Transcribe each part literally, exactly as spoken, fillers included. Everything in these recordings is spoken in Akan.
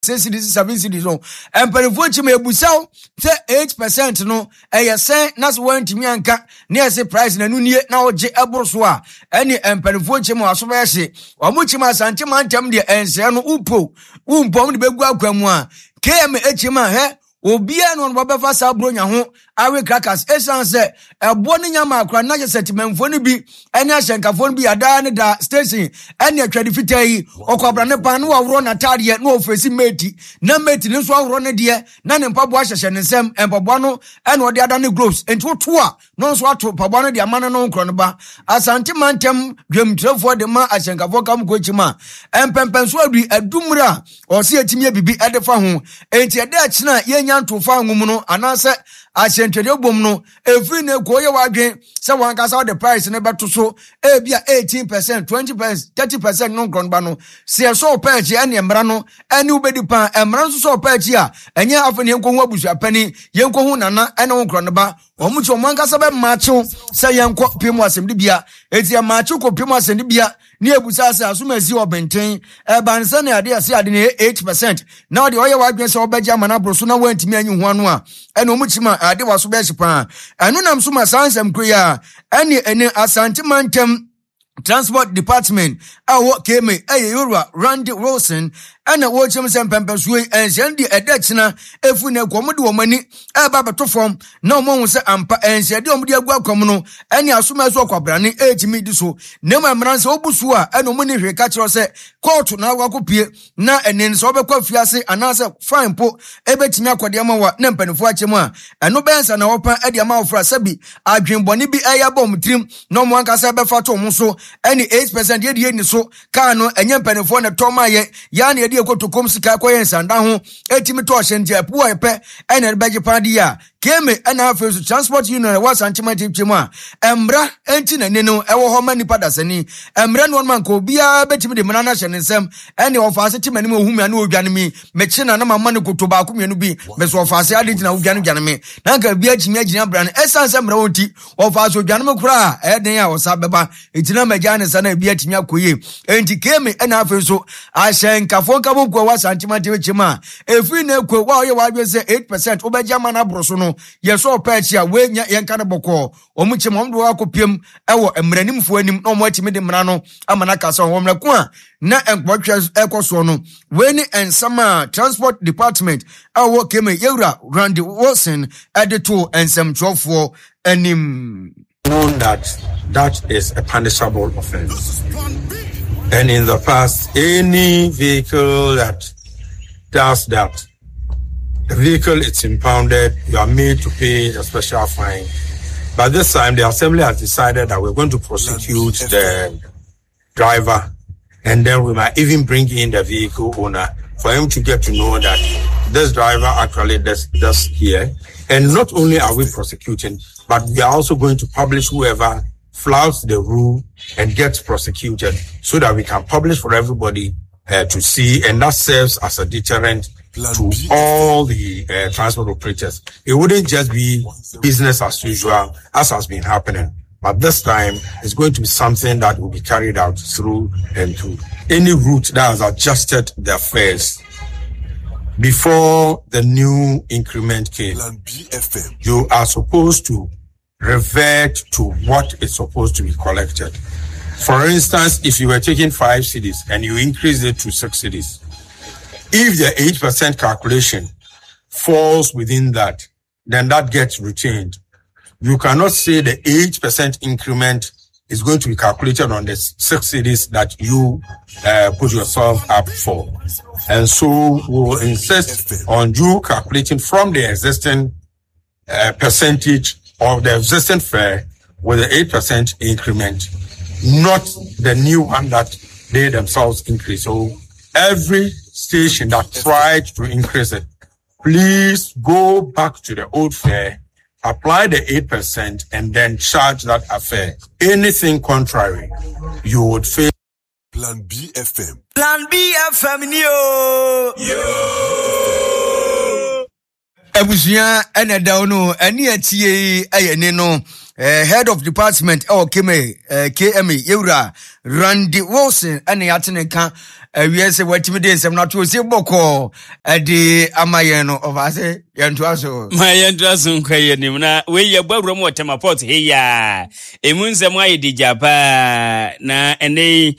six cities, seven cities. No, and Perifuchi may be so eight percent. No, a say, that's one to me and cat near the price in a new year now. J. Abroswa, any and Perifuchi Masovesi, or Muchima Santimantam, the Anciano Upo, Umpom the Begua Quamwa, K M H M A, Obia non Wabafa Sabronia ho, Awe Crackers, Essence, a Boniama, Cranaja settlement, Phonibi, and Yashanka Phonbi, Adana da station, and your credifitei, or Cobrane Panu, run a tardy, no facing mate, no mate, no one run a dear, none in Pabuasha and Sam and Pabuano, and what the other groups, and two tour, no swat to Pabuano, the Amana non Cronaba, as Antimantem, Grim for the Ma, Ashanka Vocam Coachima, and Pempenswabi, a Dumra, or see a Timia Bibi at the Fahu, and your Dutch na Yan to Fang Muno, and answer. I sent to your boom no, every no Goya wagon, someone got out the price and about to so, eh, be eighteen percent, twenty percent, thirty percent non gronbano, see a so perch and Yambrano, and you bedi pan, and Branso so perch ya, and ya often Yanko Wabusha penny, Yanko Nana, and on Cronaba, or mucho mangasabe macho, say Yanko Pimas and Libya, it's your macho Pimas and Libya, near Busasa, as soon as you are maintain, a bansana idea, say I didn't eight percent. Now the oil wagon saw Benjamin Abrosuna went to me and you one, and Omuchima. Ade waso be chipa anu nam so masansem kriya ene ene asantimantem transport department awo keme ayeyura Randy Wilson ana wo chem sem pempensue ensendi edachina efu na komode wo mani eba beto form na omo hu se ampa ensedi omode agu akom no ene asoma so kwabrane etimi di so na mamranse obusu a ene omo ne hwe ka kiro se court na agwakopie na ene so obekwa fiase anase fine po ebetimi akwade ama wa na mpanifo achemu a eno bensa na wopa ede ama ofra sabi adwenbone bi ayaba omtrim na omo ankasa befa to omo so ene eight percent ye die ni so ka no enye mpanifo na toma ye ya na ekotokom sika koyen sanda ho etimi to ohyenje apu epe ene beje padi ya keme ena afeso transport union wa santimati twemu a embra enti na ne no ewo ho mani padasani emra no man ko bia betimi de menana hyenensem ene ofase timani mo humi ana odwane mi mechi na na mama ne kotoba akomienu bi meso ofase ade na odwane dwane mi na nka bia chimi agina bra ne esanse mra wonti ofase odwane me kura eden ya wosa beba etina magane sana bia timi akoye enti keme ena afeso ahyen kafo kabo kwa wa santimati wechema efri na ekwe wa oye wa se eight percent obeja mana broso no yeso pechi a we nya yenka ne boko omuche momdo wa kopiem ewo emranimfo anim na omo atimi de mra no amana kasa ho mra ko a na enkwotwe ekoso no we ni ensama transport department awo keme yewra Randy Wilson editor ensem twofo anim known that that is a punishable offense. And in the past, any vehicle that does that, the vehicle is impounded, you are made to pay a special fine. But this time, the assembly has decided that we're going to prosecute the driver, and then we might even bring in the vehicle owner for him to get to know that this driver actually does, does here. And not only are we prosecuting, but we are also going to publish whoever flouts the rule and gets prosecuted so that we can publish for everybody uh, to see, and that serves as a deterrent to all the uh, transport operators. It wouldn't just be business as usual as has been happening, but this time it's going to be something that will be carried out through and through any route that has adjusted their fares before the new increment came. You are supposed to revert to what is supposed to be collected. For instance, if you were taking five cities and you increase it to six cities, if the eight percent calculation falls within that, then that gets retained. You cannot say the eight percent increment is going to be calculated on the six cities that you uh, put yourself up for. And so we will insist on you calculating from the existing uh, percentage of the existing fare with the eight percent increment, not the new one that they themselves increase. So every station that tried to increase it, please go back to the old fare, apply the eight percent, and then charge that fare. Anything contrary, you would fail. Plan B F M. Plan B F M, yo! Yo! Ebusia ene dauno eni atie ayene no eh, head of department oh keme eh, K M A Yewra Randy Wilson ene yatene ka awie se watimi de nsem na to se boko e de amaye no of ase yentu aso ma yentu aso nkwaye nim na we ye gbawro mo temaport he ya emu nsem aye di japa na ene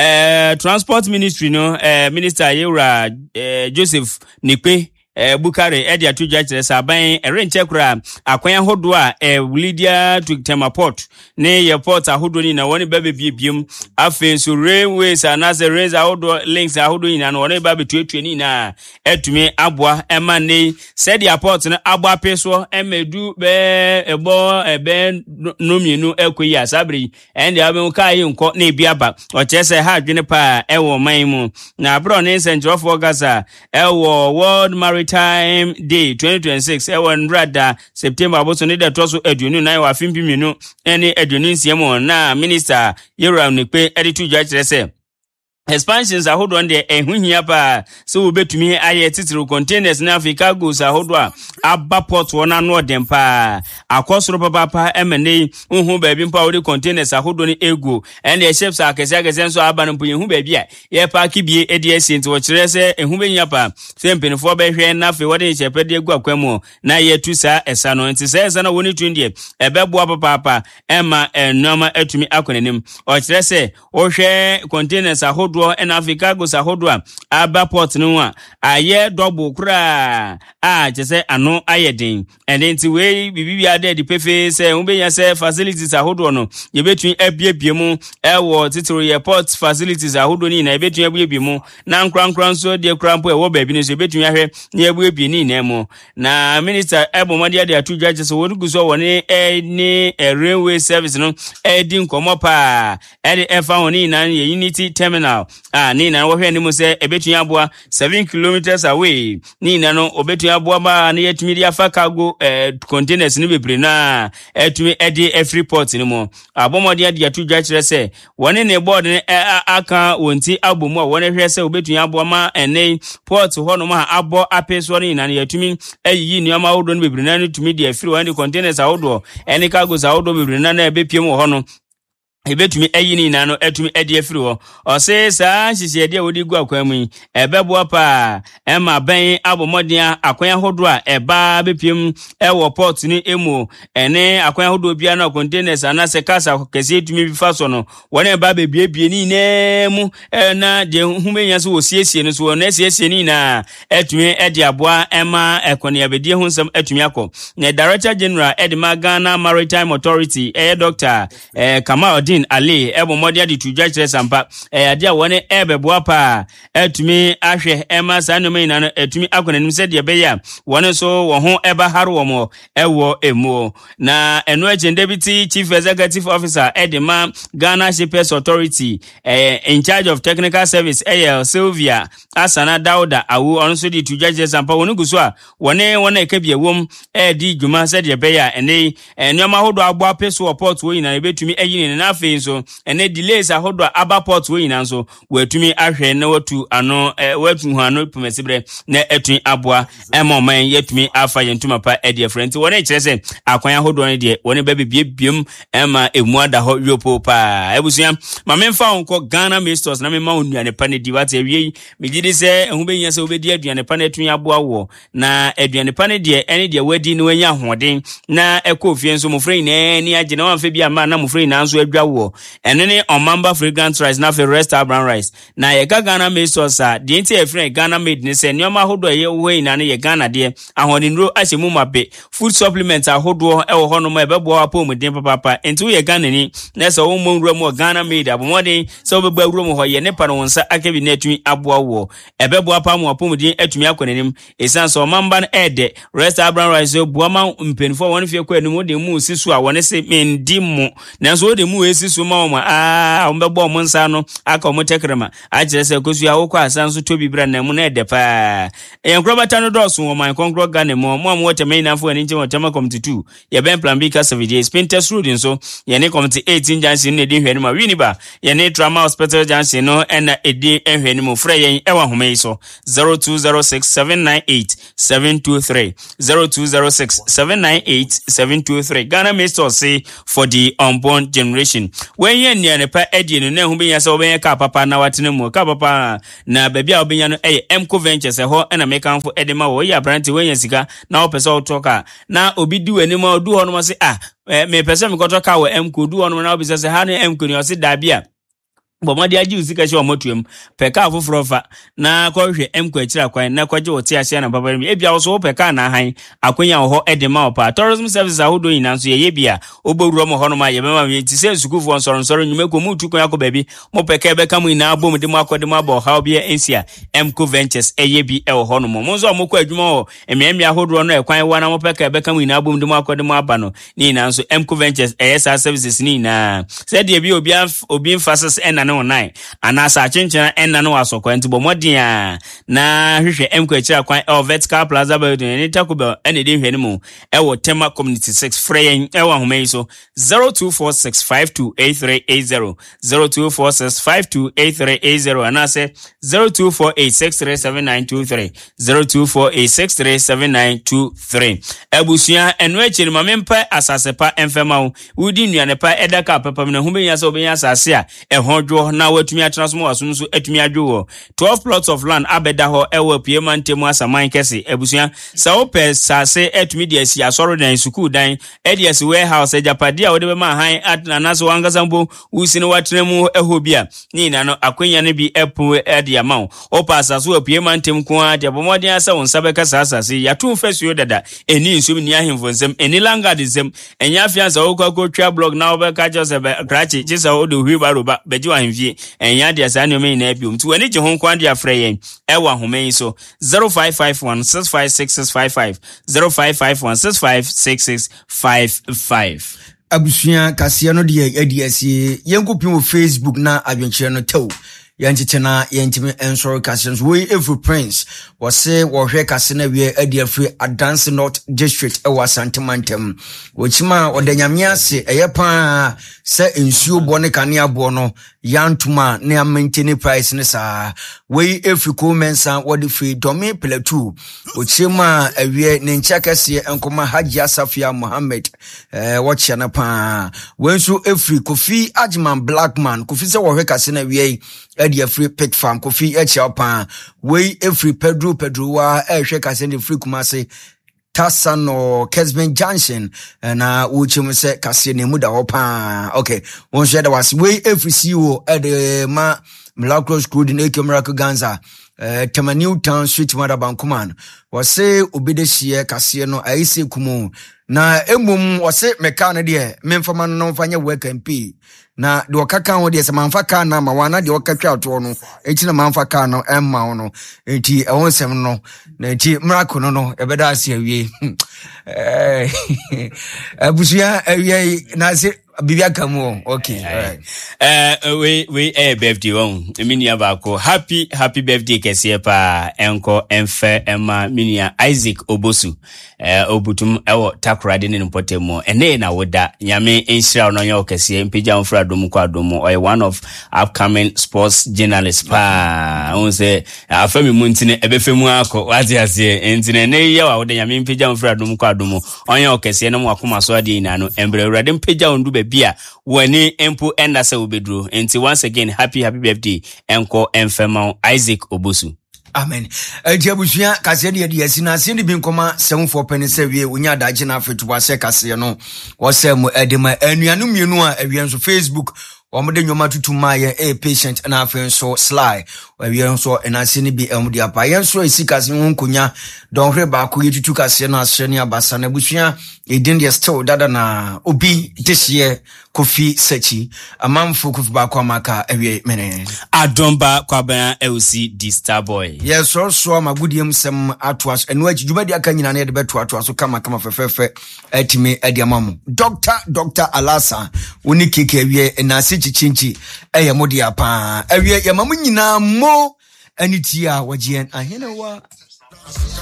eh transport ministry no eh minister Yewura eh, Joseph Nikpe eh Bukare e dia tuja kire saban erenche kura akwan ahodo a eh Lydia to Temaport ne airport ahodo ni na woni bebe biebiem afen so railways anase rails ahodo links ahodo ni na woni bebe tuetue ni na etumi aboa ema ne said airport no aboa peso emedu be ebo ebe no mienu ekoyi asabri ende aben kai nko na ebiaba o chese ha adwene pa ewo man mu na bro ne senjofo Gaza ewo World Maritime Day twenty twenty-six ewo nrada September aboso ne da toso aduonu na wa fimpi minu ene aduonu nsiemo na minister Yewura Nikpe editu judge rese expansions ahodo on the ehuhia pa so obetumi aye titiri containers na Africa goes ahodo a aba port wona no dem pa akosoro papa pa emene unhu baabi mpa odi containers ahodo ni ego and the ships akese akese nso aba no mpunye hu baabi a ye pa kibie edi asint wo kire se ehu benya pa sempenfo behwe na fe wode chepede egu akwemu na ye tu sa esa no nti se esa na woni twindie ebeboa papa pa ema enoma atumi akonenim o kire se wo hwe containers ahodo en Africa go sahodwa aba port no a aye double kra a chese ano ayedin and enti we bibi ade di pefe se ubenya se facilities ahodo no ye betun abiebie mu e wo titiro airport facilities ahodo ni na betun abiebie mu na nkran so de krampo e wo baabi ni so betun ahwe na abiebie ni na mu na minister ebomadi ade atu judge so wodu so woni e ni railway service no e di nkomo pa e de efa woni na unity terminal ah ni na wo hwe ni mu se ebetu aboa seven kilometers away ni na no obetu aboa ba na yetumi dia fa cargo eh, containers ni bebre na etumi edi every port ni mo abomodi ade atu dwa kire se woni ne board ne aka wonti abomu a woni hwe se obetu aboa ma ene port ho no ma abo apeso ni na yetumi ayi ni ama wodo ni bebre na ni tumi dia free woni containers awodo ene cargo awodo bebre na na ebepiem ho no ebetumi ayini na no etumi ede afiri ho o se sa hihie de wodi gu akwan mu ebeboa pa ema ben abomodin akwan hodo a eba bepiem ewo port ni emu ene akwan hodo bia na containers ana se kasa kese etumi bi fa so no wona eba bebiebie ni na mu na de humenya so osiesie no so na esiesie ni na etumi ede aboa ema ekone abedie ho nsem etumi akọ na Director General Edma Ghana Maritime Authority eh Doctor eh Kamal Ali ebo modia di tuja kire sampa eh ade a woni ebeboa pa etumi ahwe ema sanoma ina no etumi akonanim se de beya woni so wo ho eba haro mo ewo emu na eno agenda biti Chief Executive Officer Edema Ghana Shippers Authority eh in charge of technical service eh Sylvia Asana Dauda awu ono so di tuja kire sampa woni guso a woni wona ekabie wom eh di dwuma se de beya ene enoma hodo agbo apeso port wo ina ebetumi ayini na afi so ene delays ahodo aba port wo ina so watumi ahwe na watu ano eh, watu hano pomesibre na etun aboa ema man yetumi afa yentuma pa ede front wona kire se akwan ahodo ne de woni ba biebiem ema emu ada ho yopo pa ebusia ma memfa onko Ghana Masters na memma onuane pa ne di wate awie megidi se ehu be nya se obedi aduane pa ne etun aboa wo na aduane pa ne de ene de wadi ne wanya hoden na ekofie nso mofrei na ni age na wamfa bia ma na mofrei na nso adwa wo enene omamba fragrant rice na fe resta brown rice na ye Ghana Masters a de nti e free Ghana made ne se nyoma hodo ye we na ne ye Ghana de ahonenro ahyemu mabe food supplement ahodo e wo hono ma ebebo apom den papa enti ye Ghana ni na se wo monwura mu Ghana made abomode se wo beba wura mu ho ye ne pa no nsa akabi na atumi aboa wo ebebo apam apom den atumi akonenim esan so omamba na ede resta brown rice buama mpenfo won fie kwa anumu de mu sisu a won se mendi mu na so de mu esisu ma ma ah ombebo mo nsa no aka mo tekrema a kire se kosu ya wokọ asan so to bibra na mu na ede pa enkrobata no doso wo man konkro Ghana mo mo mo wote main afo ani nche wotama committee two ye ben plan B ka seven days Pinterest road nso ye ne committee eighteen junction ne de hwani ma winiba ye ne trauma hospital junction no ena edi ehwani mo frɛ yen ewa homa yi so zero two zero six seven nine eight seven two three zero two zero six seven nine eight seven two three Ghana Masters say for the unborn generation when ye near the pa edi no na hu be yasa oben ka papa na watene mu ka papa na baby a obenya no eh Emco Ventures e ho na make amfo edema wo ya branti when ye sika na opese otoka na obi di wani ma odu ho no se ah me pese me kotoka wo Emco du ho no na obi se ha no Emco ni o se da bia Bomadi aji usika shi omotuem peka afoforo fa na kwahwe Emco akira kwan na kwaje wote ahia na baba mi ebia wo so peka na han akonya wo ho edema opa tourism services ahodo yin so ye bia obowuro mo ho no ma ye mema mi ti se sukufo nsoro nsoro nyume ko mutu kon yakọ baby mo peka ebe kam ina abom de mo akode mo abo ha obi ensia Emco Ventures eye bi e wo ho no mo mo so mo kwa adwuma ho emiamia ahodo no e kwan wa na mo peka ebe kam ina abom de mo akode mo aba no ni na so Emco Ventures eye sa services ni na se de bi obi obi mfases ena no nine anasa chenchena enna no asokwa nti bomodin a na hwehwe Emco akira kwan e Vertical Plaza building eni takuba eni de hwene mu e wo Tema Community six freyen e wa homa so zero two four six five two eight three eight zero zero two four six five two eight three eight zero anase zero two four eight six three seven nine two three zero two four eight six three seven nine two three ebusia enu echi ni mamempa asasepa emfema wo wudi nuane pa edaka papa na huma yasa obenya asase a e hodwo na watumi atransmo waso so atumi adwo twelve plots of land abeda ho ewo piema ntemu asaman kese ebusia sa ope sase atumi de asi asoro dan school dan ediasi warehouse ejapade a wode be ma han atanaso wangasambo usini watremu eho bia ni na no akwenya ne bi epo edi amount opa asaso piema ntem ko ade bomodin asa won sabeka sasase yato fesuo dada eni nsum ni ahemfo nsem eni langa de nsem enya afiansa okwa twa blog na obeka joseph krachi chisa odo hwibaroba beji wa hemfie enya dia sa no me na biom ti wani je ho kwan dia frɛ yen ewa home so zero five five one six five six six five five zero five five one six five six six five five abusuya kase no de adiasi yenkopi wo Facebook na adwenkyere no tew yanchechena yentime ensoro kase so we every prince wose wo hwe kase na wie adiafri Adanse North District e wasantimantem wochima odanyame ase eyepa se ensuo bone kane abo no yantuma ne amantene price ne sa we every comensa wodi free domi platu wochima awie ne nchakase enkoma Haji Asafia Mohammed eh wochia na pa wenso every Kofi Ajman Blackman Kofi se wo hwe kase na wie Edia free pet farm Kofi echa pa we every Pedro Pedro wa ehwe kase ne free Kumase Tasano Kesben Junction na uchimu se kase ne muda opa okay won share that was we every C E O at the ma Miracle School in Eke Miracle Ganza Uh, Tema New Town Street Mother Bankuman wase obede hie kase no aise kumu na emum wase meka na de memfama no mfanya work M P na de okaka ho de se manfa ka na ma wana de okatwa to no enti na manfa ka no emma no enti e wonsem no na enti miracle no no ebeda ase awie eh abusia awie na se Bibia Kamu, okay. All right. Uh, we we eh birthday on. Minia bako. Happy happy birthday kesiye pa enko emfe ema minia Isaac Obosu. Eh obutum ewo takrade ne mpotemo. Ene na woda nyame enhira no nya okesiye mpija mfra dom kwa dom. Oye one of upcoming sports journalists pa. Onse afami muntine ebefemu ako wati ase entine ne ye wa woda nyame mpija mfra dom kwa dom. Onya okesiye no akoma so ade ina no embre urade mpija ondu bia wani empo enda se obedro enti once again happy happy birthday enko emfema Isaac Obosu. Amen. Enti abusuya kase de de asina se de binkoma seven four penny se wie onya daje na afetu wase kase no wose mu edema anuanu mienu a awie nso Facebook omode nyoma tutuma ye a patient na afen so sly awie nso enase ne bi emudi apa ye nso esikase hunkunya don hwe ba ko yetutu kase no ashe ne abasa na abusuya edin de still dada na obi this year Kofi Sechi amamfo Kofi ba kwa maka awie mene adomba kwa ba L C D Star Boy yes so so magudiem sem atoas enu agiduma de aka nyina na de beto atoaso kama kama fefefe atime ade amamu doctor doctor Alasa woni keke awie na se chichinchi eye modi apa awie yamamu nyina mo anitia wagien ahenewa